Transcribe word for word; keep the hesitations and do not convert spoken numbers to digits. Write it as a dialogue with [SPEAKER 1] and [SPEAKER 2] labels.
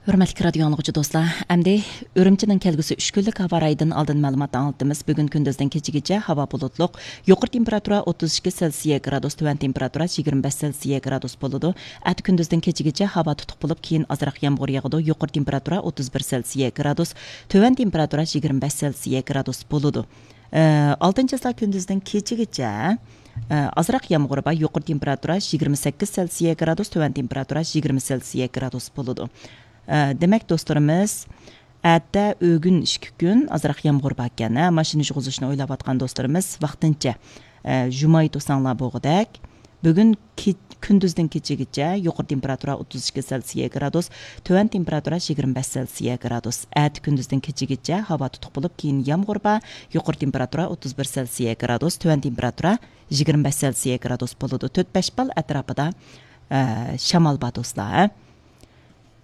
[SPEAKER 1] Hörmətli radio anlıqçı dostlar, əmdi Ürümçinin kelgüsü üç günlük hava rayından aldın məlumat anlattığımız bugün gündüzdən keçigice hava bulutluq, yuqur temperatura otuz iki Selsiya gradus, tüvən temperatura yigirma besh Selsiya gradus boludu. Ət gündüzdən keçigice hava tutuq bulub, keyin azıraq yağmur yağıdı, yuqur temperatura otuz bir Selsiya gradus, tüvən temperatura yigirma besh Selsiya gradus boludu. altıncı saat gündüzdən keçigice azıraq yağmur var, yuqur temperatura yigirma sakkiz Selsiya gradus, tüvən temperatura yigirma Selsiya gradus boludu. Demek dostlarımız, ətdə ögün iki gün azıraq yağmur bakkan, maşını jug'uzishni o'ylab atgan dostlarımız vaqtincha jumay to'sanlar bo'g'dak. Bugun kunduzdan kechagacha yuqori temperatura o'ttiz ikki Selsiya gradus, tövən temperatura yigirma besh Selsiya gradus. Ət kunduzdan kechagacha havo tutuq bo'lib, keyin yağmur ba, yuqori temperatura o'ttiz bir Selsiya gradus, tövən temperatura yigirma besh Selsiya gradus bo'ladi. to'rt besh bal atrofida shamol ba dostlar.